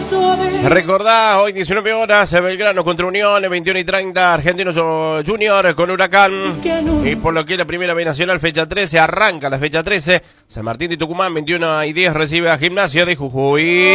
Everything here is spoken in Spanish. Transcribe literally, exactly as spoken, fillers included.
Recordá, hoy diecinueve horas, Belgrano contra Unión, veintiuno y treinta, Argentinos Junior con Huracán. Y por lo que es la primera B Nacional, fecha trece, arranca la fecha trece. San Martín de Tucumán, veintiuno y diez, recibe a Gimnasia de Jujuy.